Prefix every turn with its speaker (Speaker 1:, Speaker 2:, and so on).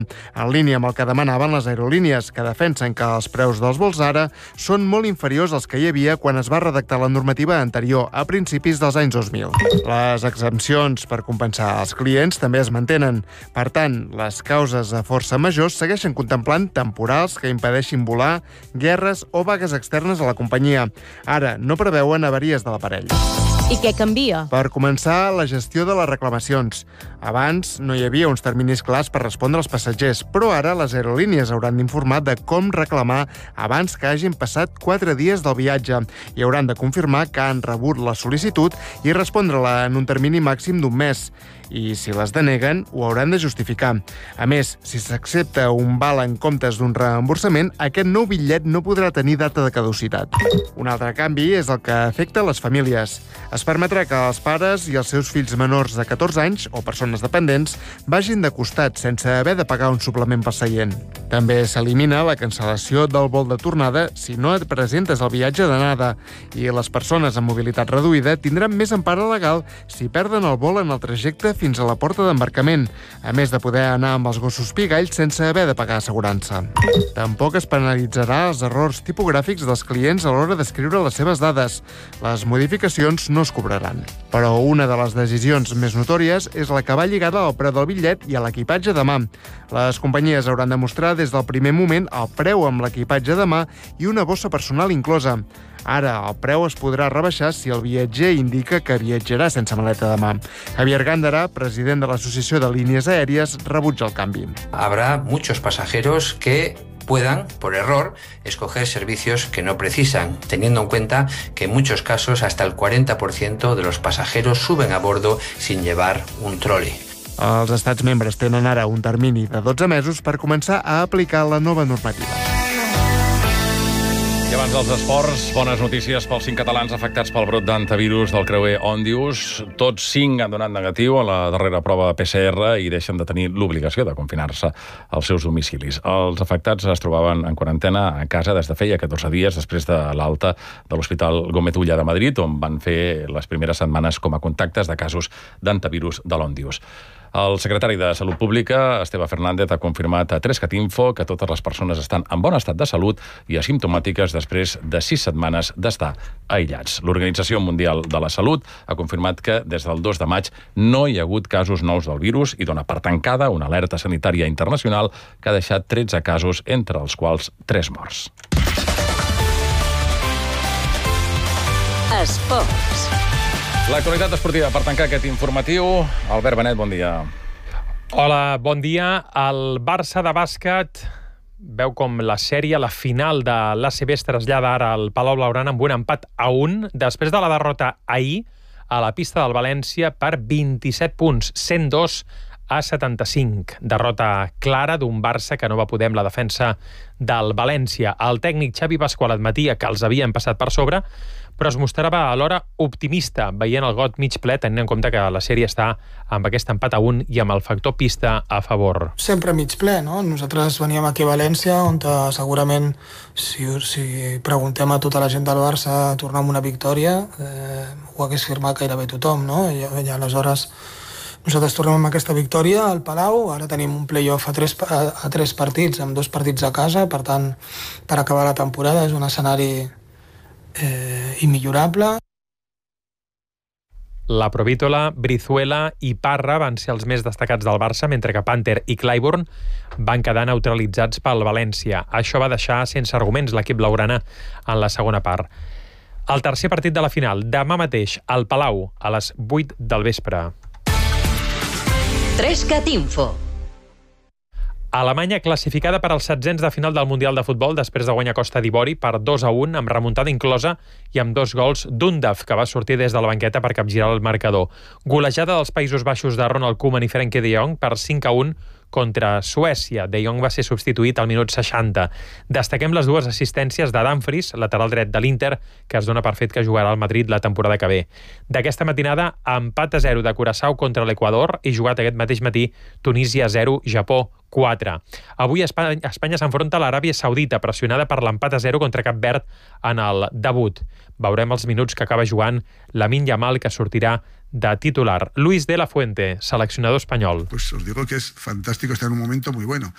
Speaker 1: en línia amb el que demanaven les aerolínies, que defensen que els preus dels vols ara són molt inferiors als que hi havia quan es va redactar la normativa anterior, a principis dels anys 2000. Les exempcions per compensar els clients també es mantenen. Per tant, les causes de força majors segueixen contemplant temporals que impedeixin volar, guerres o vagues externes a la companyia. Ara, no preveuen avaries de l'aparell.
Speaker 2: I què canvia?
Speaker 1: Per començar, la gestió de les reclamacions. Abans no hi havia uns terminis clars per respondre als passatgers, però ara les aerolínies hauran d'informar de com reclamar abans que hagin passat 4 dies del viatge i hauran de confirmar que han rebut la sol·licitud i respondre-la en un termini màxim d'un mes. I si les deneguen, ho hauran de justificar. A més, si s'accepta un val en comptes d'un reemborsament, aquest nou bitllet no podrà tenir data de caducitat. Un altre canvi és el que afecta les famílies. Es permetrà que els pares i els seus fills menors de 14 anys o persones dependents vagin de costat sense haver de pagar un suplement per seient. També s'elimina la cancel·lació del vol de tornada si no et presentes al viatge d'anada i les persones amb mobilitat reduïda tindran més empara legal si perden el vol en el trajecte fins a la porta d'embarcament, a més de poder anar amb els gossos pigalls sense haver de pagar assegurança. Tampoc es penalitzarà els errors tipogràfics dels clients a l'hora d'escriure les seves dades. Les modificacions no es cobraran. Però una de les decisions més notòries és la que va lligada al preu del bitllet i a l'equipatge de mà. Les companyies hauran de mostrar des del primer moment el preu amb l'equipatge de mà i una bossa personal inclosa. Ara, el preu es podrà rebaixar si el viatger indica que viatjarà sense maleta de mà. Javier Gándara, president de l'Associació de Línies Aèries, rebutja el canvi.
Speaker 3: Habrá muchos pasajeros que puedan, por error, escoger servicios que no precisan, teniendo en cuenta que en muchos casos hasta el 40% de los pasajeros suben a bordo sin llevar un troli.
Speaker 1: Els estats membres tenen ara un termini de 12 mesos per començar a aplicar la nova normativa.
Speaker 4: I abans dels esports, bones notícies pels 5 catalans afectats pel brot d'antivirus del creuer Òndius. Tots 5 han donat negatiu a la darrera prova PCR i deixen de tenir l'obligació de confinar-se als seus domicilis. Els afectats es trobaven en quarantena a casa des de feia 14 dies després de l'alta de l'Hospital Gómez Ulla de Madrid, on van fer les primeres setmanes com a contactes de casos d'antivirus de l'Òndius. El secretari de Salut Pública, Esteve Fernández, ha confirmat a 3cat Info que totes les persones estan en bon estat de salut i asimptomàtiques després de 6 setmanes d'estar aïllats. L'Organització Mundial de la Salut ha confirmat que des del 2 de maig no hi ha hagut casos nous del virus i dona per tancada una alerta sanitària internacional que ha deixat 13 casos, entre els quals 3 morts.
Speaker 2: Esports.
Speaker 4: L'actualitat esportiva per tancar aquest informatiu. Albert Benet, bon dia.
Speaker 5: Hola, bon dia. El Barça de bàsquet veu com la sèrie, la final de l'ACB es trasllada ara al Palau Blaugrana amb un empat a 1 després de la derrota ahir a la pista del València per 27 punts, 102 a 75. Derrota clara d'un Barça que no va poder amb la defensa del València. El tècnic Xavi Pasqual admetia que els havien passat per sobre, però es mostrava alhora optimista, veient el got mig ple, tenint en compte que la sèrie està amb aquest empat a 1 i amb el factor pista a favor.
Speaker 6: Sempre mig ple, no? Nosaltres veníem aquí a València, on segurament, si preguntem a tota la gent del Barça tornar amb una victòria, ho hagués firmat gairebé tothom, no? I aleshores nosaltres tornem amb aquesta victòria al Palau, ara tenim un play-off a 3 partits, amb 2 partits a casa, per tant, per acabar la temporada és un escenari immillorable.
Speaker 5: La Provítola, Brizuela i Parra van ser els més destacats del Barça, mentre que Panther i Clyburn van quedar neutralitzats pel València. Això va deixar sense arguments l'equip blaugrana en la segona part. El tercer partit de la final, demà mateix, al Palau, a les 8 del vespre.
Speaker 2: 3cat Info.
Speaker 5: Alemanya classificada per als 16ens de final del Mundial de Futbol després de guanyar Costa d'Ivori per 2-1 amb remuntada inclosa i amb 2 gols d'Undaf, que va sortir des de la banqueta per capgirar el marcador. Golejada dels Països Baixos de Ronald Koeman i Frenkie de Jong per 5-1 contra Suècia. De Jong va ser substituït al minut 60. Destaquem les 2 assistències de Dumfries, lateral dret de l'Inter, que es dona per fet que jugarà al Madrid la temporada que ve. D'aquesta matinada, empat a 0 de Curaçao contra l'Equador i jugat aquest mateix matí Tunísia 0, Japó 4. Avui Espanya s'enfronta a l'Aràbia Saudita, pressionada per l'empat a 0 contra Cap Verd en el debut. Veurem els minuts que acaba jugant Lamine Yamal, que sortirà de titular. Luis de la Fuente, seleccionador espanyol.
Speaker 7: Pues os digo que es fantástico estar en un momento muy bueno.